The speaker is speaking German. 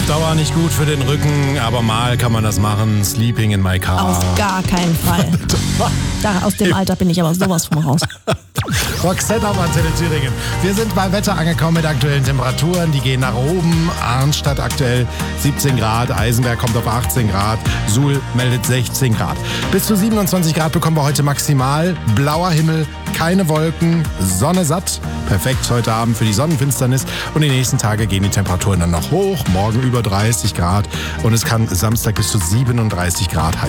Dauer nicht gut für den Rücken, aber mal kann man das machen. Sleeping in my car. Auf gar keinen Fall. Aus dem Alter bin ich aber sowas von raus. Roxette auf Antenne Thüringen. Wir sind beim Wetter angekommen mit aktuellen Temperaturen. Die gehen nach oben. Arnstadt aktuell 17 Grad. Eisenberg kommt auf 18 Grad. Suhl meldet 16 Grad. Bis zu 27 Grad bekommen wir heute maximal. Blauer Himmel, keine Wolken, Sonne satt. Perfekt heute Abend für die Sonnenfinsternis. Und die nächsten Tage gehen die Temperaturen dann noch hoch. Morgen über 30 Grad. Und es kann Samstag bis zu 37 Grad heiß